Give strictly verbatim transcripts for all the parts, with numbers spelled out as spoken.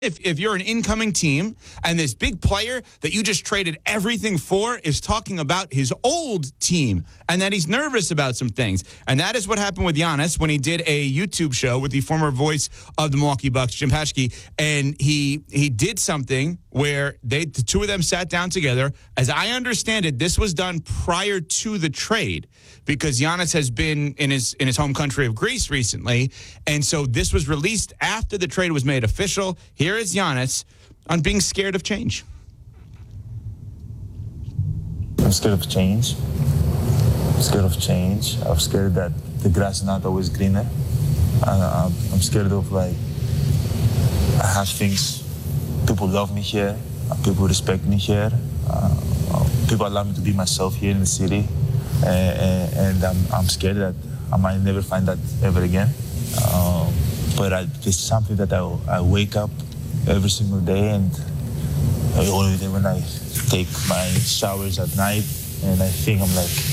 If, if you're an incoming team and this big player that you just traded everything for is talking about his old team and that he's nervous about some things. And that is what happened with Giannis when he did a YouTube show with the former voice of the Milwaukee Bucks, Jim Paschke. And he he did something where they the two of them sat down together. As I understand it, this was done prior to the trade because Giannis has been in his in his home country of Greece recently. And so this was released after the trade was made official. Here is Giannis on being scared of change. I'm scared of change. I'm scared of change. I'm scared that the grass is not always greener. Uh, I'm, I'm scared of, like, I have things, people love me here, people respect me here, uh, people allow me to be myself here in the city, and, and I'm, I'm scared that I might never find that ever again. Um, but I, it's something that I, I wake up every single day, and I only when I take my showers at night, and I think I'm like,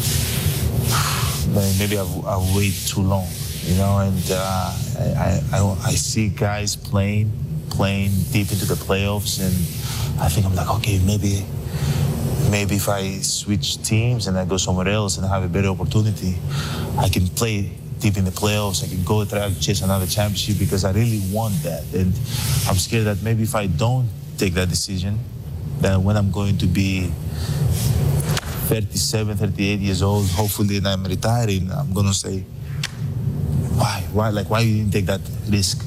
maybe I've, I've waited too long, you know. And uh, I, I I see guys playing, playing deep into the playoffs, and I think I'm like, okay, maybe, maybe if I switch teams and I go somewhere else and I have a better opportunity, I can play deep in the playoffs. I can go try to chase another championship because I really want that. And I'm scared that maybe if I don't take that decision, then when I'm going to be thirty-seven, thirty-eight years old, hopefully, and I'm retiring, I'm going to say, why? Why? Like, why you didn't take that risk?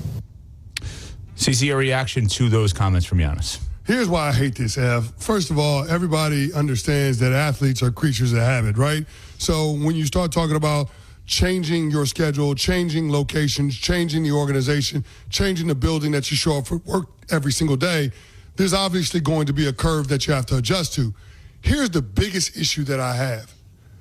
C C, a reaction to those comments from Giannis. Here's why I hate this, Ev. First of all, everybody understands that athletes are creatures of habit, right? So when you start talking about changing your schedule, changing locations, changing the organization, changing the building that you show up for work every single day, there's obviously going to be a curve that you have to adjust to. Here's the biggest issue that I have.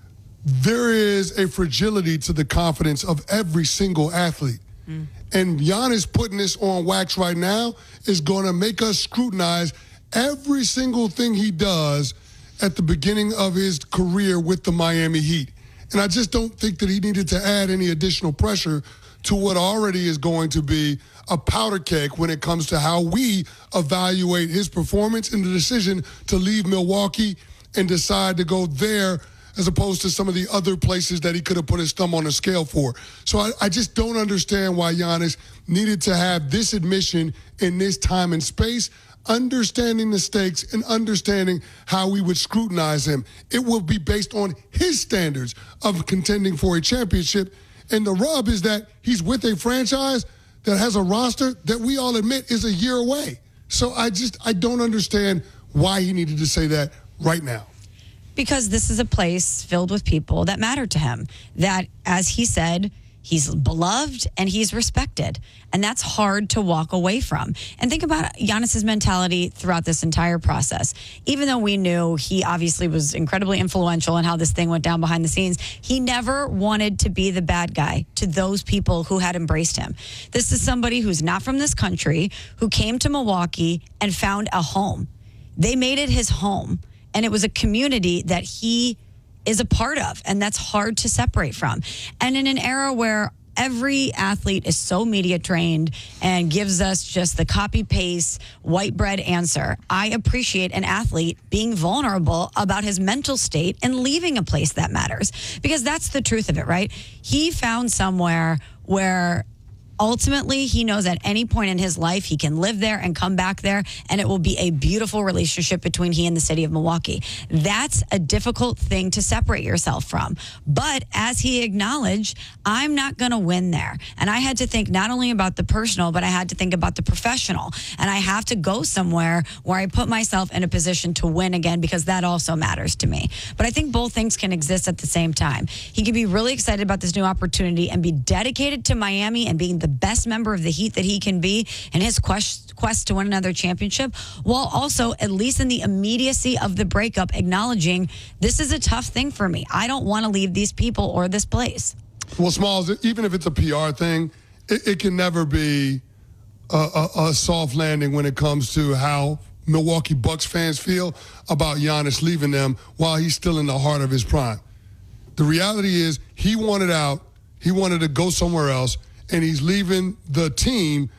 There is a fragility to the confidence of every single athlete. Mm. And Giannis putting this on wax right now is going to make us scrutinize every single thing he does at the beginning of his career with the Miami Heat. And I just don't think that he needed to add any additional pressure to what already is going to be a powder keg when it comes to how we evaluate his performance and the decision to leave Milwaukee and decide to go there as opposed to some of the other places that he could have put his thumb on the scale for. So I, I just don't understand why Giannis needed to have this admission in this time and space, understanding the stakes and understanding how we would scrutinize him. It will be based on his standards of contending for a championship. And the rub is that he's with a franchise that has a roster that we all admit is a year away. So I just, I don't understand why he needed to say that right now. Because this is a place filled with people that matter to him, that, as he said, he's beloved and he's respected. And that's hard to walk away from. And think about Giannis's mentality throughout this entire process. Even though we knew he obviously was incredibly influential in how this thing went down behind the scenes, he never wanted to be the bad guy to those people who had embraced him. This is somebody who's not from this country, who came to Milwaukee and found a home. They made it his home. And it was a community that he is a part of, and that's hard to separate from. And in an era where every athlete is so media trained and gives us just the copy-paste, white bread answer, I appreciate an athlete being vulnerable about his mental state and leaving a place that matters. Because that's the truth of it, right? He found somewhere where ultimately, he knows at any point in his life he can live there and come back there, and it will be a beautiful relationship between he and the city of Milwaukee. That's a difficult thing to separate yourself from. But as he acknowledged, I'm not going to win there. And I had to think not only about the personal, but I had to think about the professional. And I have to go somewhere where I put myself in a position to win again, because that also matters to me. But I think both things can exist at the same time. He can be really excited about this new opportunity and be dedicated to Miami and being the best member of the Heat that he can be in his quest, quest to win another championship, while also, at least in the immediacy of the breakup, acknowledging this is a tough thing for me. I don't want to leave these people or this place. Well, Smalls, even if it's a P R thing, it, it can never be a, a, a soft landing when it comes to how Milwaukee Bucks fans feel about Giannis leaving them while he's still in the heart of his prime. The reality is he wanted out. He wanted to go somewhere else. And he's leaving the team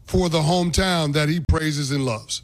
for the hometown that he praises and loves.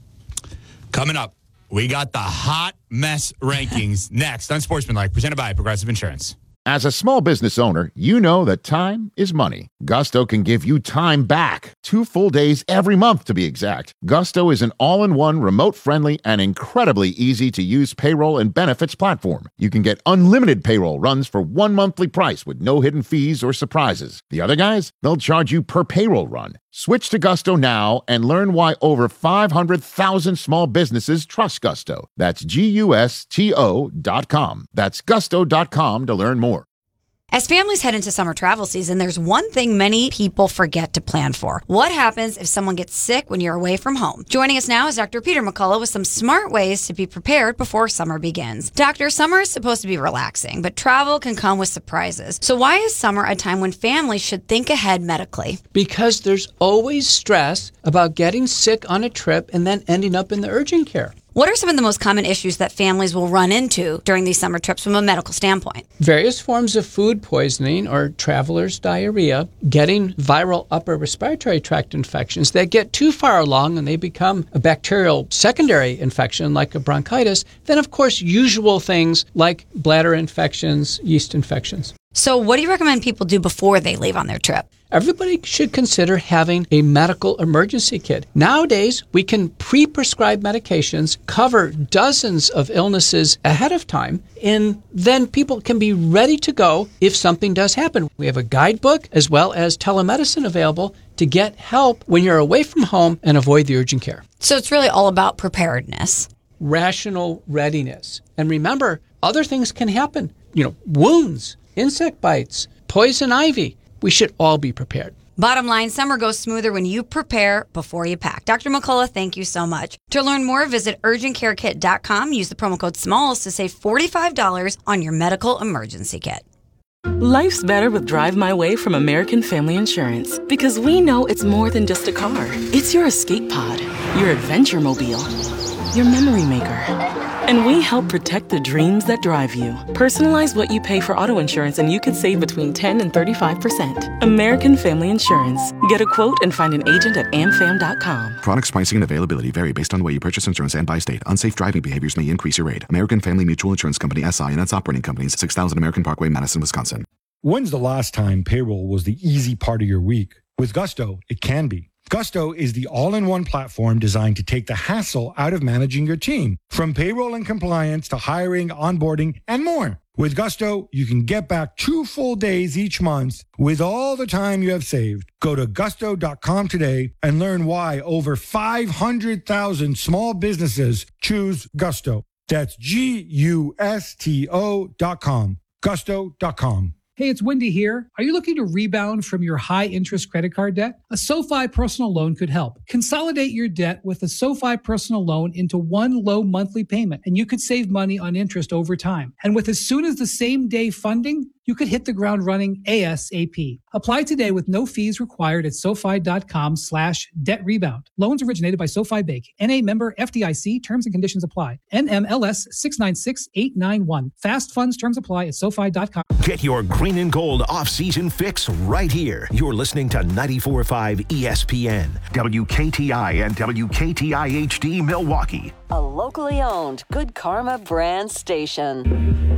Coming up, we got the hot mess rankings next on Sportsmanlike, presented by Progressive Insurance. As a small business owner, you know that time is money. Gusto can give you time back. Two full days every month, to be exact. Gusto is an all-in-one, remote-friendly, and incredibly easy-to-use payroll and benefits platform. You can get unlimited payroll runs for one monthly price with no hidden fees or surprises. The other guys, they'll charge you per payroll run. Switch to Gusto now and learn why over five hundred thousand small businesses trust Gusto. That's G U S T O dot com. That's gusto dot com to learn more. As families head into summer travel season, there's one thing many people forget to plan for. What happens if someone gets sick when you're away from home? Joining us now is Doctor Peter McCullough with some smart ways to be prepared before summer begins. Doctor, summer is supposed to be relaxing, but travel can come with surprises. So why is summer a time when families should think ahead medically? Because there's always stress about getting sick on a trip and then ending up in the urgent care. What are some of the most common issues that families will run into during these summer trips from a medical standpoint? Various forms of food poisoning or traveler's diarrhea, getting viral upper respiratory tract infections that get too far along and they become a bacterial secondary infection like a bronchitis. Then, of course, usual things like bladder infections, yeast infections. So what do you recommend people do before they leave on their trip? Everybody should consider having a medical emergency kit. Nowadays, we can pre-prescribe medications, cover dozens of illnesses ahead of time, and then people can be ready to go if something does happen. We have a guidebook as well as telemedicine available to get help when you're away from home and avoid the urgent care. So it's really all about preparedness. Rational readiness. And remember, other things can happen. You know, wounds, insect bites, poison ivy. We should all be prepared. Bottom line, summer goes smoother when you prepare before you pack. Doctor McCullough, thank you so much. To learn more, visit urgent care kit dot com. Use the promo code SMALLS to save forty-five dollars on your medical emergency kit. Life's better with Drive My Way from American Family Insurance. Because we know it's more than just a car. It's your escape pod, your adventure mobile, your memory maker. And we help protect the dreams that drive you. Personalize what you pay for auto insurance and you could save between ten and thirty-five percent. American Family Insurance. Get a quote and find an agent at am fam dot com. Products, pricing, and availability vary based on the way you purchase insurance and by state. Unsafe driving behaviors may increase your rate. American Family Mutual Insurance Company, S I and its operating companies, six thousand American Parkway, Madison, Wisconsin. When's the last time payroll was the easy part of your week? With Gusto, it can be. Gusto is the all-in-one platform designed to take the hassle out of managing your team, from payroll and compliance to hiring, onboarding, and more. With Gusto, you can get back two full days each month with all the time you have saved. Go to gusto dot com today and learn why over five hundred thousand small businesses choose Gusto. That's G U S T O dot com. gusto dot com. Hey, it's Wendy here. Are you looking to rebound from your high-interest credit card debt? A SoFi personal loan could help. Consolidate your debt with a SoFi personal loan into one low monthly payment, and you could save money on interest over time. And with as soon as the same day funding, you could hit the ground running ASAP. Apply today with no fees required at SoFi dot com slash debt rebound. Loans originated by SoFi Bank. N A member F D I C. Terms and conditions apply. N M L S six nine six eight nine one. Fast funds terms apply at SoFi dot com. Get your green and gold off-season fix right here. You're listening to ninety-four point five E S P N, W K T I and W K T I H D Milwaukee. A locally owned Good Karma brand station.